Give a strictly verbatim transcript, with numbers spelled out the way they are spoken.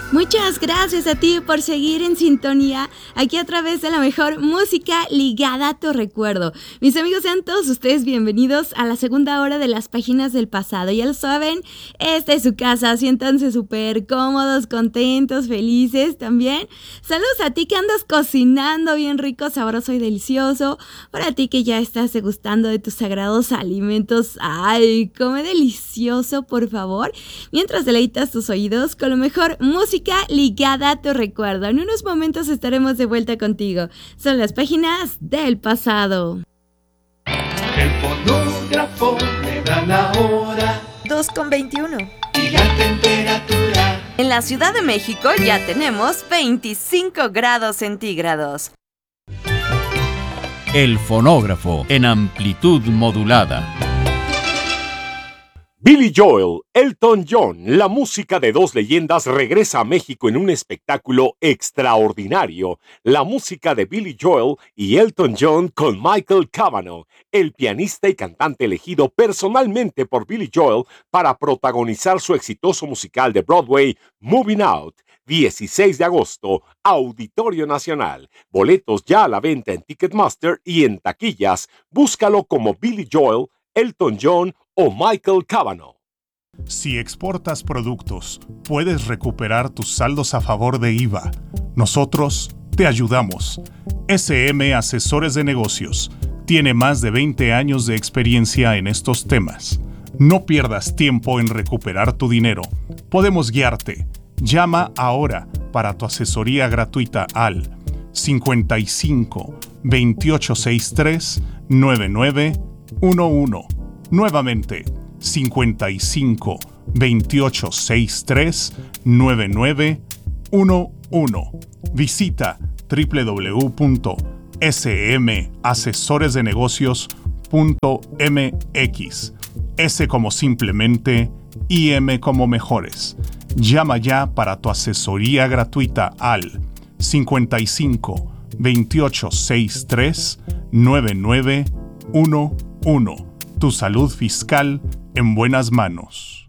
Muchas gracias a ti por seguir en sintonía aquí a través de la mejor música ligada a tu recuerdo. Mis amigos, sean todos ustedes bienvenidos a la segunda hora de las páginas del pasado. Ya lo saben, esta es su casa, siéntanse súper cómodos, contentos, felices también. Saludos a ti que andas cocinando bien rico, sabroso y delicioso. Para ti que ya estás degustando de tus sagrados alimentos. Ay, come delicioso, por favor. Mientras deleitas tus oídos con lo mejor música ligada a tu recuerdo. En unos momentos estaremos de vuelta contigo. Son las páginas del pasado. El fonógrafo me da la hora. dos con veintiuno. Y la temperatura. En la Ciudad de México ya tenemos veinticinco grados centígrados. El fonógrafo en amplitud modulada. Billy Joel, Elton John, la música de dos leyendas regresa a México en un espectáculo extraordinario. La música de Billy Joel y Elton John con Michael Cavanaugh, el pianista y cantante elegido personalmente por Billy Joel para protagonizar su exitoso musical de Broadway, Moving Out. dieciséis de agosto, Auditorio Nacional. Boletos ya a la venta en Ticketmaster y en taquillas. Búscalo como Billy Joel, Elton John o Michael Cavanaugh. Si exportas productos, puedes recuperar tus saldos a favor de I V A. Nosotros te ayudamos. S M Asesores de Negocios tiene más de veinte años de experiencia en estos temas. No pierdas tiempo en recuperar tu dinero. Podemos guiarte. Llama ahora para tu asesoría gratuita al cincuenta y cinco, veintiocho sesenta y tres, noventa y nueve once. Nuevamente, cincuenta y cinco, veintiocho sesenta y tres, noventa y nueve once. Visita doble u doble u doble u punto s m asesores de negocios punto m x. S como simplemente y M como mejores. Llama ya para tu asesoría gratuita al cincuenta y cinco, veintiocho sesenta y tres, noventa y nueve once. Tu salud fiscal en buenas manos.